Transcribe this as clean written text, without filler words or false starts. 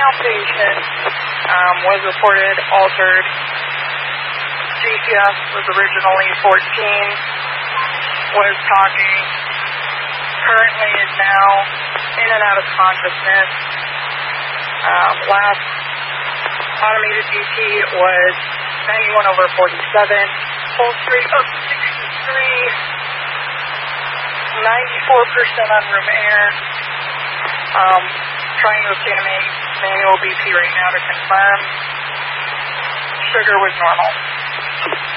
now patient was reported altered. GPS was originally 14, was talking, currently is now in and out of consciousness. Last automated BP was 91/47, pulse rate up 63, 94% on room air. Trying to obtain a manual BP right now to confirm. Sugar was normal.